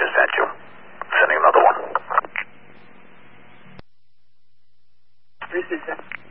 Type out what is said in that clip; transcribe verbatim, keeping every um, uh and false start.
just sent you. Sending another one. This is